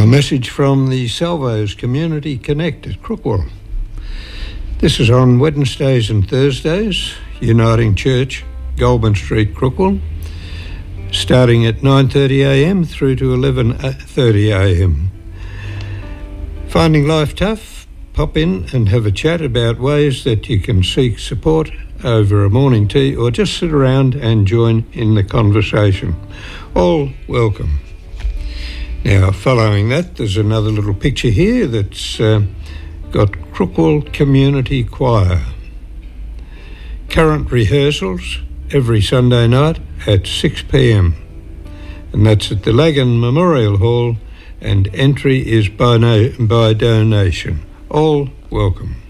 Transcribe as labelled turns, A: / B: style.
A: message from the Salvos Community Connect at Crookwell. This is on Wednesdays and Thursdays, Uniting Church, Goulburn Street, Crookwell, starting at 9:30am through to 11:30am. Finding life tough? Pop in and have a chat about ways that you can seek support over a morning tea or just sit around and join in the conversation. All welcome. Now, following that, there's another little picture here that's got Crookwell Community Choir. Current rehearsals every Sunday night at 6pm. And that's at the Lagan Memorial Hall, and entry is by donation. All welcome.